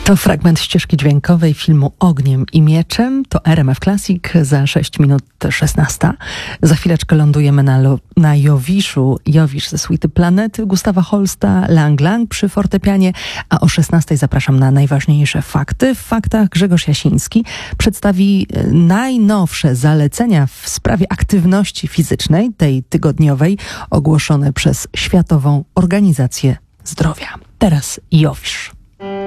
To fragment ścieżki dźwiękowej filmu Ogniem i Mieczem. To RMF Classic za 6 minut 16. Za chwileczkę lądujemy na Jowiszu. Jowisz ze suity Planety Gustawa Holsta, Lang Lang przy fortepianie, a o 16 zapraszam na najważniejsze fakty. W faktach Grzegorz Jasiński przedstawi najnowsze zalecenia w sprawie aktywności fizycznej, tej tygodniowej, ogłoszone przez Światową Organizację Zdrowia. Teraz Jowisz.